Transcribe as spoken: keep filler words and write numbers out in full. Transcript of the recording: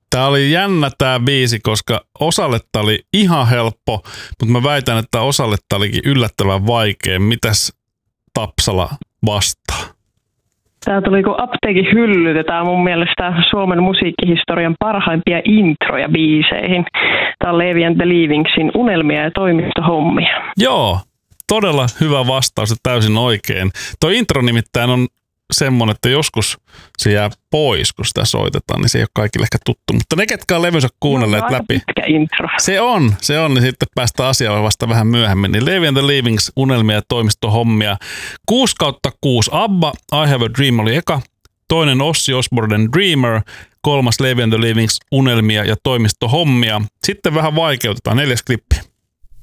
Tää oli jännä tää biisi, koska osalle tää oli ihan helppo, mutta mä väitän, että osalle tää olikin yllättävän vaikea. Mitäs Tapsala vastaa? Tää tuli kuin apteekin hyllyt. Tää on mun mielestä Suomen musiikkihistorian parhaimpia introja biiseihin. Tää on Levi and the Leavingsin Unelmia ja toimistohommia. Joo, todella hyvä vastaus ja täysin oikein. Tuo intro nimittäin on semmoinen, että joskus se jää pois, kun sitä soitetaan, niin se ei ole kaikille ehkä tuttu. Mutta ne, ketkä on levynsä kuunnelleet no, läpi. Pitkä intro. Se on, se on, niin sitten päästään asiaan vasta vähän myöhemmin. Niin Levi and the Leavings, Unelmia ja toimistohommia. kuusi kautta kuusi ABBA, I Have a Dream oli eka. Toinen Ozzy Osbournen Dreamer. Kolmas Levi and the Leavings, Unelmia ja toimistohommia. Sitten vähän vaikeutetaan, neljäs klippi.